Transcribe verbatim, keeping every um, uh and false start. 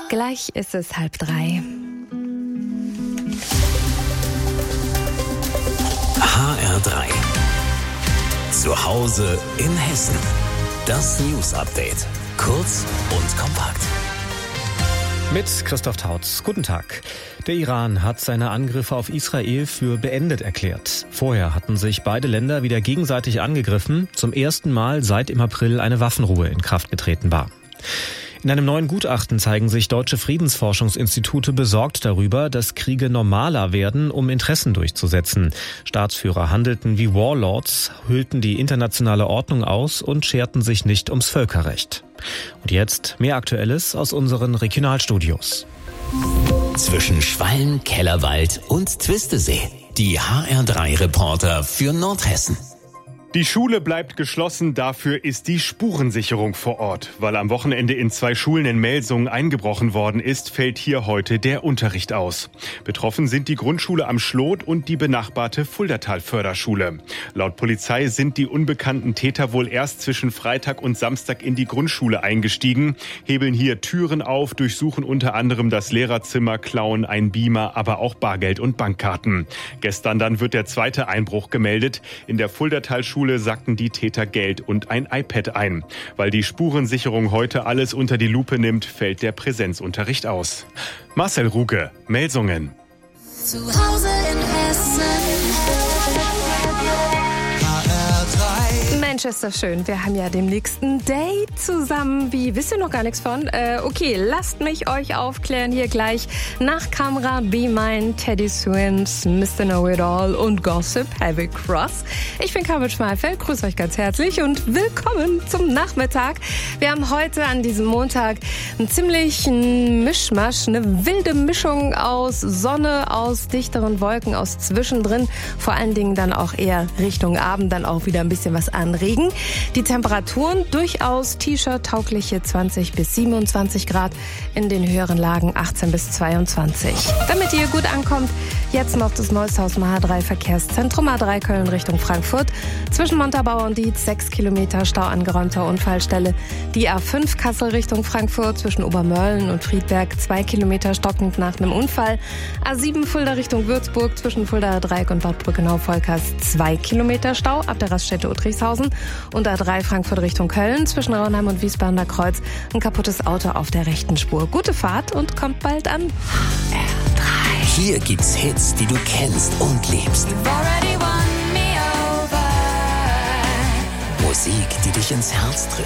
Gleich ist es halb drei. H R drei. Zu Hause in Hessen. Das News Update. Kurz und kompakt. Mit Christoph Tautz. Guten Tag. Der Iran hat seine Angriffe auf Israel für beendet erklärt. Vorher hatten sich beide Länder wieder gegenseitig angegriffen. Zum ersten Mal seit im April eine Waffenruhe in Kraft getreten war. In einem neuen Gutachten zeigen sich deutsche Friedensforschungsinstitute besorgt darüber, dass Kriege normaler werden, um Interessen durchzusetzen. Staatsführer handelten wie Warlords, hüllten die internationale Ordnung aus und scherten sich nicht ums Völkerrecht. Und jetzt mehr Aktuelles aus unseren Regionalstudios. Zwischen Schwalm, Kellerwald und Twistesee. Die H R drei Reporter für Nordhessen. Die Schule bleibt geschlossen, dafür ist die Spurensicherung vor Ort. Weil am Wochenende in zwei Schulen in Melsungen eingebrochen worden ist, fällt hier heute der Unterricht aus. Betroffen sind die Grundschule am Schlot und die benachbarte Fuldatal-Förderschule. Laut Polizei sind die unbekannten Täter wohl erst zwischen Freitag und Samstag in die Grundschule eingestiegen, hebeln hier Türen auf, durchsuchen unter anderem das Lehrerzimmer, klauen ein Beamer, aber auch Bargeld und Bankkarten. Gestern dann wird der zweite Einbruch gemeldet. In der Fuldatal-Schule sackten die Täter Geld und ein iPad ein. Weil die Spurensicherung heute alles unter die Lupe nimmt, fällt der Präsenzunterricht aus. Marcel Ruge, Melsungen. Zu Hause in Hessen. Mensch, ist das schön. Wir haben ja demnächst ein Date zusammen. Wie, wisst ihr noch gar nichts von? Äh, okay, lasst mich euch aufklären hier gleich. Nach Kamera Be Mine, Teddy Swims, Mister Know It All und Gossip Heavy Cross. Ich bin Carmen Schmalfeld, grüße euch ganz herzlich und willkommen zum Nachmittag. Wir haben heute an diesem Montag einen ziemlichen Mischmasch, eine wilde Mischung aus Sonne, aus dichteren Wolken, aus zwischendrin. Vor allen Dingen dann auch eher Richtung Abend dann auch wieder ein bisschen was an Regen. Die Temperaturen durchaus T-Shirt-taugliche zwanzig bis siebenundzwanzig Grad, in den höheren Lagen achtzehn bis zweiundzwanzig. Damit ihr gut ankommt, jetzt noch das neueste aus dem H drei Verkehrszentrum A drei Köln Richtung Frankfurt. Zwischen Montabaur und Dietz sechs Kilometer Stau angeräumter Unfallstelle. Die A fünf Kassel Richtung Frankfurt zwischen Obermörlen und Friedberg zwei Kilometer stockend nach einem Unfall. A sieben Fulda Richtung Würzburg zwischen Fuldaer Dreieck und Bad Brückenau-Volkers zwei Kilometer Stau ab der Raststätte Uttrichshausen. Und A drei Frankfurt Richtung Köln zwischen Raunheim und Wiesbadener Kreuz ein kaputtes Auto auf der rechten Spur. Gute Fahrt und kommt bald an. H R drei. Hier gibt's Hits, die du kennst und liebst. Musik, die dich ins Herz trifft.